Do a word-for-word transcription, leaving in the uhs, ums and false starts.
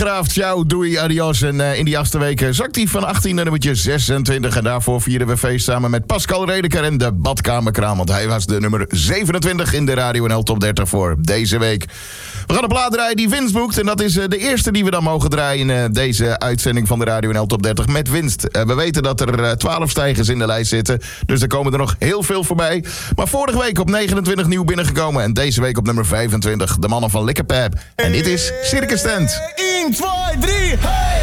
Graaf, ciao, doei, adios. En uh, in die achtste week zakt hij van achttien naar nummertje zesentwintig. En daarvoor vierden we feest samen met Pascal Redeker en de Badkamerkraan. Want hij was de nummer zevenentwintig in de Radio N L Top dertig voor deze week. We gaan een plaat draaien die winst boekt. En dat is uh, de eerste die we dan mogen draaien in uh, deze uitzending van de Radio N L Top dertig met winst. Uh, we weten dat er uh, twaalf stijgers in de lijst zitten. Dus er komen er nog heel veel voorbij. Maar vorige week op negenentwintig nieuw binnengekomen. En deze week op nummer vijfentwintig de mannen van Likkerpap. En dit is Circus Tent. één, twee, drie, hey!